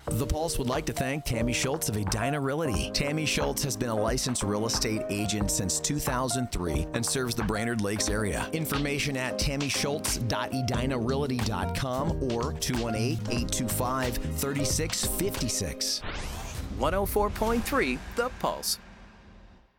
The Pulse would like to thank Tammy Schultz of Edina Realty. Tammy Schultz has been a licensed real estate agent since 2003 and serves the Brainerd Lakes area. Information at tammyschultz.edinarealty.com or 218-825-3656. 104.3 The Pulse.